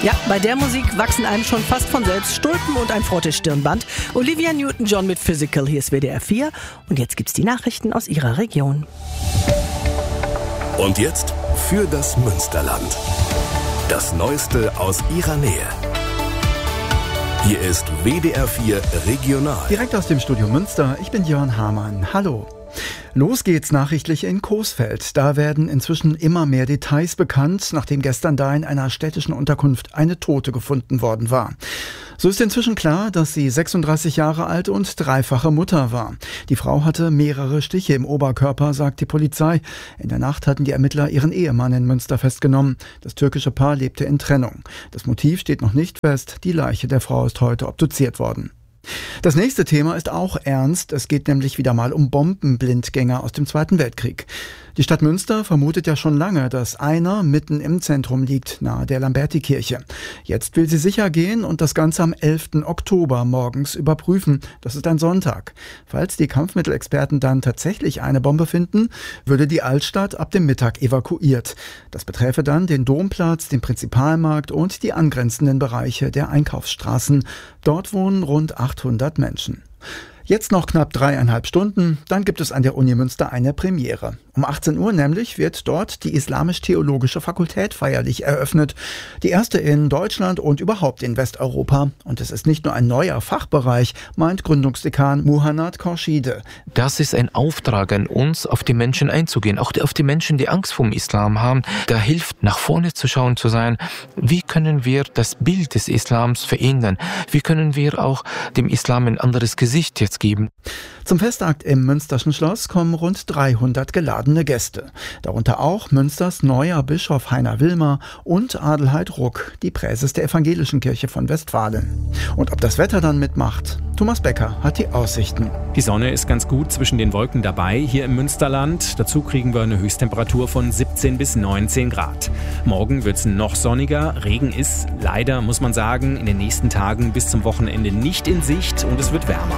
Ja, bei der Musik wachsen einem schon fast von selbst Stulpen und ein Frottestirnband. Olivia Newton-John mit Physical, hier ist WDR 4. Und jetzt gibt's die Nachrichten aus Ihrer Region. Und jetzt für das Münsterland. Das Neueste aus Ihrer Nähe. Hier ist WDR 4 Regional. Direkt aus dem Studio Münster, ich bin Jörn Hamann. Hallo. Los geht's nachrichtlich in Coesfeld. Da werden inzwischen immer mehr Details bekannt, nachdem gestern da in einer städtischen Unterkunft eine Tote gefunden worden war. So ist inzwischen klar, dass sie 36 Jahre alt und dreifache Mutter war. Die Frau hatte mehrere Stiche im Oberkörper, sagt die Polizei. In der Nacht hatten die Ermittler ihren Ehemann in Münster festgenommen. Das türkische Paar lebte in Trennung. Das Motiv steht noch nicht fest. Die Leiche der Frau ist heute obduziert worden. Das nächste Thema ist auch ernst. Es geht nämlich wieder mal um Bombenblindgänger aus dem Zweiten Weltkrieg. Die Stadt Münster vermutet ja schon lange, dass einer mitten im Zentrum liegt, nahe der Lamberti-Kirche. Jetzt will sie sicher gehen und das Ganze am 11. Oktober morgens überprüfen. Das ist ein Sonntag. Falls die Kampfmittelexperten dann tatsächlich eine Bombe finden, würde die Altstadt ab dem Mittag evakuiert. Das beträfe dann den Domplatz, den Prinzipalmarkt und die angrenzenden Bereiche der Einkaufsstraßen. Dort wohnen rund 800 Menschen. Jetzt noch knapp 3,5 Stunden, dann gibt es an der Uni Münster eine Premiere. Um 18 Uhr nämlich wird dort die Islamisch-Theologische Fakultät feierlich eröffnet. Die erste in Deutschland und überhaupt in Westeuropa. Und es ist nicht nur ein neuer Fachbereich, meint Gründungsdekan Muhannad Khorshide. Das ist ein Auftrag an uns, auf die Menschen einzugehen, auch auf die Menschen, die Angst vor dem Islam haben. Da hilft, nach vorne zu schauen, zu sein, wie können wir das Bild des Islams verändern? Wie können wir auch dem Islam ein anderes Gesicht jetzt geben? Zum Festakt im Münsterschen Schloss kommen rund 300 geladene Gäste. Darunter auch Münsters neuer Bischof Heiner Wilmer und Adelheid Ruck, die Präses der Evangelischen Kirche von Westfalen. Und ob das Wetter dann mitmacht? Thomas Becker hat die Aussichten. Die Sonne ist ganz gut zwischen den Wolken dabei hier im Münsterland. Dazu kriegen wir eine Höchsttemperatur von 17 bis 19 Grad. Morgen wird es noch sonniger. Regen ist leider, muss man sagen, in den nächsten Tagen bis zum Wochenende nicht in Sicht und es wird wärmer.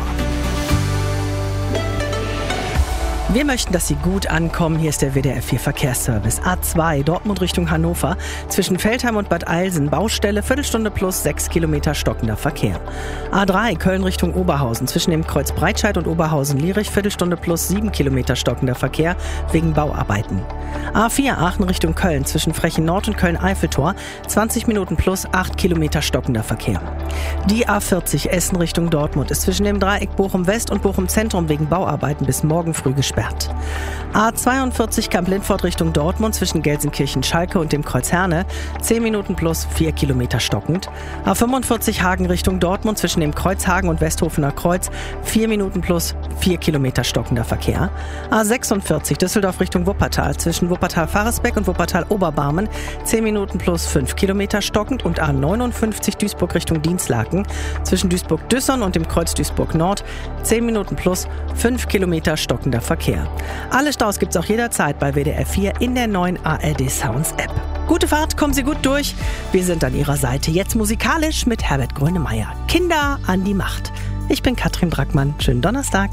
Wir möchten, dass Sie gut ankommen. Hier ist der WDR 4 Verkehrsservice. A2 Dortmund Richtung Hannover. Zwischen Veltheim und Bad Eilsen. Baustelle, Viertelstunde plus 6 Kilometer stockender Verkehr. A3 Köln Richtung Oberhausen. Zwischen dem Kreuz Breitscheid und Oberhausen-Lierich. Viertelstunde plus 7 Kilometer stockender Verkehr wegen Bauarbeiten. A4 Aachen Richtung Köln. Zwischen Frechen Nord und Köln-Eiffeltor. 20 Minuten plus 8 Kilometer stockender Verkehr. Die A40 Essen Richtung Dortmund ist zwischen dem Dreieck Bochum West und Bochum Zentrum wegen Bauarbeiten bis morgen früh gesperrt. A42 Kamp-Lindfort Richtung Dortmund zwischen Gelsenkirchen-Schalke und dem Kreuz Herne 10 Minuten plus 4 Kilometer stockend. A45 Hagen Richtung Dortmund zwischen dem Kreuz Hagen und Westhofener Kreuz 4 Minuten plus 4 Kilometer stockender Verkehr. A46 Düsseldorf Richtung Wuppertal zwischen Wuppertal-Faresbeck und Wuppertal-Oberbarmen 10 Minuten plus 5 Kilometer stockend und A59 Duisburg Richtung Dienstlaken zwischen Duisburg-Düssern und dem Kreuz Duisburg-Nord 10 Minuten plus 5 Kilometer stockender Verkehr. Alle Staus gibt's auch jederzeit bei WDR 4 in der neuen ARD Sounds App. Gute Fahrt, kommen Sie gut durch. Wir sind an Ihrer Seite. Jetzt musikalisch mit Herbert Grönemeyer. Kinder an die Macht. Ich bin Katrin Brackmann. Schönen Donnerstag.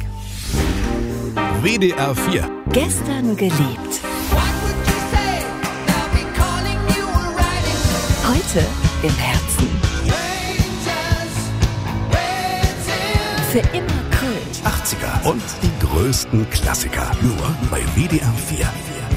WDR 4. Gestern geliebt. Heute im Herzen. Für immer Köln. 80er und die größten Klassiker. Nur bei WDR 4.